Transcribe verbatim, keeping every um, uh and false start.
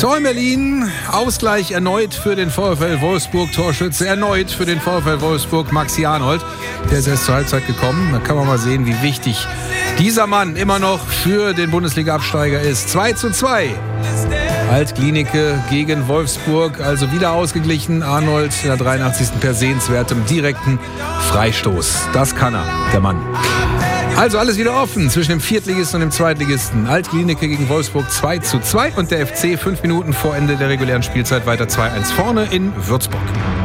Tor in Berlin, Ausgleich erneut für den VfL Wolfsburg, Torschütze erneut für den VfL Wolfsburg, Maxi Arnold. Der ist erst zur Halbzeit gekommen. Da kann man mal sehen, wie wichtig dieser Mann immer noch für den Bundesliga-Absteiger ist. zwei zu zwei. Alt-Glienicke gegen Wolfsburg, also wieder ausgeglichen. Arnold in der dreiundachtzigsten per sehenswertem direkten Freistoß. Das kann er, der Mann. Also alles wieder offen zwischen dem Viertligisten und dem Zweitligisten. Alt-Glienicke gegen Wolfsburg zwei zu zwei und der F C fünf Minuten vor Ende der regulären Spielzeit weiter zwei eins vorne in Würzburg.